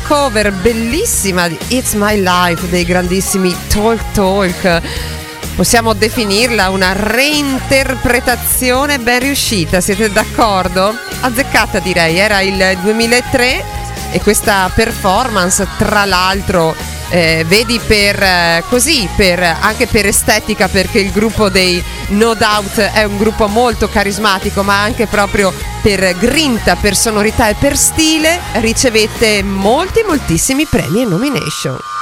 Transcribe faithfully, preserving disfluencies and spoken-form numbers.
cover bellissima di It's My Life dei grandissimi Talk Talk. Possiamo definirla una reinterpretazione ben riuscita, siete d'accordo? Azzeccata direi, era il duemilatré e questa performance tra l'altro eh, vedi per eh, così, per, anche per estetica, perché il gruppo dei No Doubt è un gruppo molto carismatico, ma anche proprio per grinta, per sonorità e per stile ricevette molti moltissimi premi e nomination.